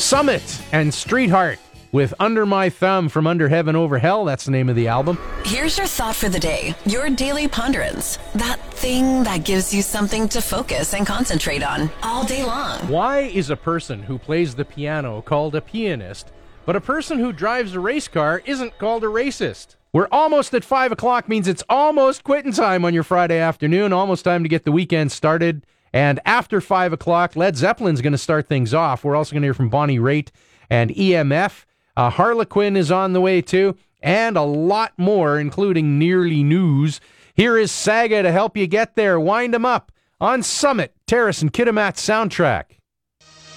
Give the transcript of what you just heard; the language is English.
Summit and Streetheart with Under My Thumb from Under Heaven Over Hell. That's the name of the album. Here's your thought for the day. Your daily ponderance. That thing that gives you something to focus and concentrate on all day long. Why is a person who plays the piano called a pianist, but a person who drives a race car isn't called a racist? We're almost at 5 o'clock, means it's almost quitting time on your Friday afternoon. Almost time to get the weekend started. And after 5 o'clock, Led Zeppelin's going to start things off. We're also going to hear from Bonnie Raitt and EMF. Harlequin is on the way too, and a lot more, including Nearly News. Here is Saga to help you get there. Wind 'em up on Summit, Terrace and Kitimat Soundtrack.